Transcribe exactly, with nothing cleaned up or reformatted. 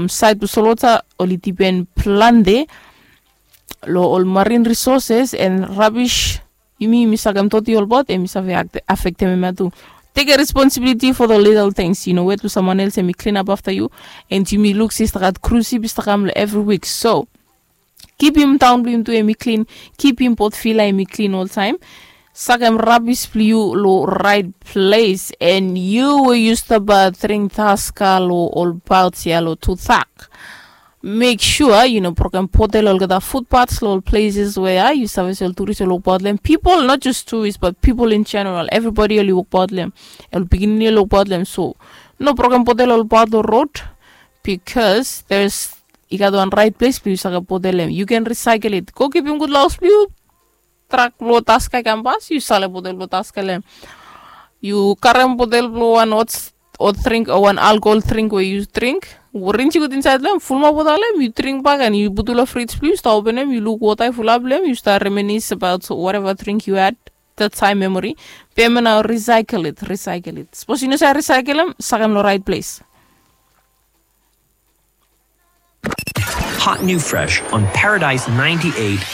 um site busolota olitipen plan de lo all marine resources and rubbish yumi misagam toti all bot e misave affect me matu. Take a responsibility for the little things, you know, where to someone else and me clean up after you and you me look sister at cruci bistakam every week. So keep him down him to me clean, keep him pot feel me clean all time. Sagam rubbish you lo right place and you will use the bathing taska lo all about yellow to thack. Make sure, you know, program potel all the footpaths, all places where you service all tourists all about them. People, not just tourists, but people in general. Everybody all walk about them. El begin all about them. So, no program potel all about the road because there's you got one right place. Please, potel you can recycle it. Go keep him good loss. You track lo taska campus. You sale potel lo taska. You karam potel lo one what's or drink or one alcohol drink where you drink. Rinci good inside them, full ma them, you drink back and you put a fridge, please stop open them, you look what I full up them, you start reminisce about whatever drink you had, that time memory. Payment now recycle it, recycle it. Suppose you know say recycle them, sagam no right place. Hot New Fresh on Paradise ninety-eight